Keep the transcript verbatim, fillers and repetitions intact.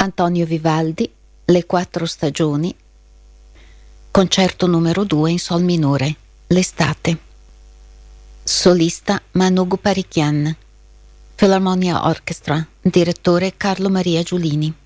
Antonio Vivaldi, Le quattro stagioni, concerto numero due in sol minore, L'estate. Solista Manu Guparichian. Philharmonia Orchestra, direttore Carlo Maria Giulini.